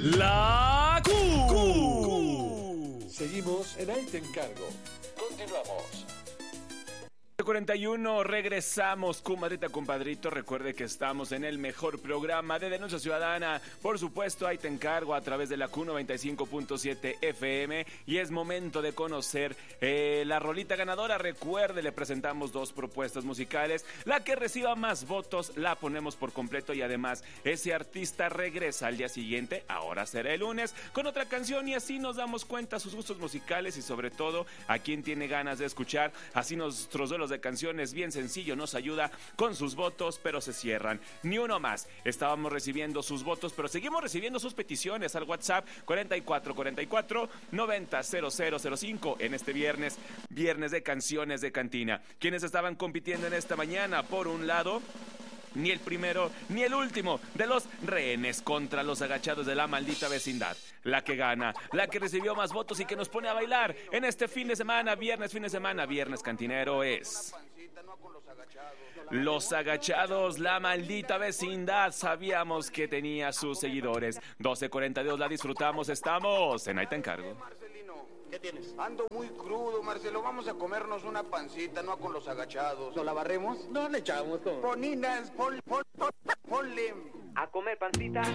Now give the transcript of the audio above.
La Q. Seguimos en Ahí Te Encargo. Continuamos. 41, regresamos, comadrita, compadrito. Recuerde que estamos en el mejor programa de denuncia ciudadana. Por supuesto, Ahí Te Encargo a través de la Q95.7 FM. Y es momento de conocer la rolita ganadora. Recuerde, le presentamos dos propuestas musicales. La que reciba más votos la ponemos por completo. Y además, ese artista regresa al día siguiente, ahora será el lunes, con otra canción. Y así nos damos cuenta sus gustos musicales y sobre todo a quién tiene ganas de escuchar. Así nuestros duelos de canciones, bien sencillo, nos ayuda con sus votos, pero se cierran. Ni uno más. Estábamos recibiendo sus votos, pero seguimos recibiendo sus peticiones al WhatsApp 4444-900005 en este viernes de canciones de cantina. ¿Quiénes estaban compitiendo en esta mañana? Por un lado, ni el primero ni el último de los rehenes contra los agachados de la maldita vecindad. La que gana, la que recibió más votos y que nos pone a bailar en este fin de semana, viernes cantinero es Los Agachados, la maldita vecindad. Sabíamos que tenía sus seguidores. 12:42, la disfrutamos, estamos en Ahí Te Encargo. ¿Qué tienes? Ando muy crudo, Marcelo. Vamos a comernos una pancita, no con Los Agachados. ¿No la barremos? No le echamos todo. Poninas, ponle. A comer pancita